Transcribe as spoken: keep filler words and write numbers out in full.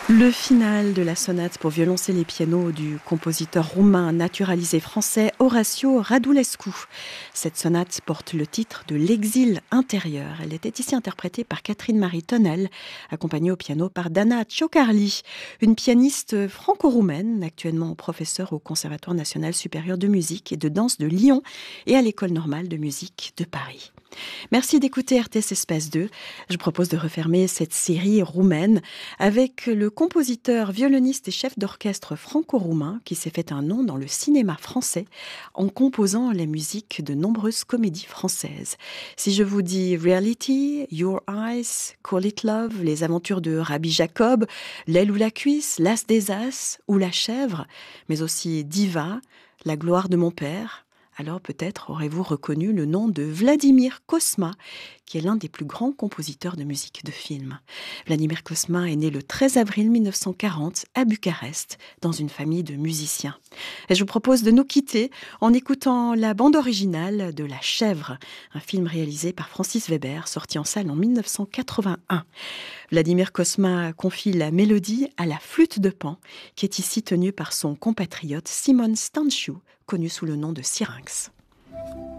Le final de la sonate pour violoncelle et piano du compositeur roumain naturalisé français Horacio Radulescu. Cette sonate porte le titre de L'exil intérieur. Elle était ici interprétée par Catherine Marie Tonnel, accompagnée au piano par Dana Ciocarli, une pianiste franco-roumaine, actuellement professeure au Conservatoire national supérieur de musique et de danse de Lyon et à l'École normale de musique de Paris. Merci d'écouter R T S Espace deux. Je propose de refermer cette série roumaine avec le compositeur, violoniste et chef d'orchestre franco-roumain qui s'est fait un nom dans le cinéma français en composant les musiques de nombreuses comédies françaises. Si je vous dis Reality, Your Eyes, Call It Love, Les aventures de Rabbi Jacob, L'aile ou la cuisse, L'as des as ou La chèvre, mais aussi Diva, La gloire de mon père, alors peut-être aurez-vous reconnu le nom de Vladimir Cosma, qui est l'un des plus grands compositeurs de musique de film. Vladimir Cosma est né le treize avril mille neuf cent quarante à Bucarest, dans une famille de musiciens. Et je vous propose de nous quitter en écoutant la bande originale de La chèvre, un film réalisé par Francis Weber, sorti en salle en mille neuf cent quatre-vingt-un. Vladimir Cosma confie la mélodie à la flûte de Pan, qui est ici tenue par son compatriote Simon Stanciu, connu sous le nom de Syrinx.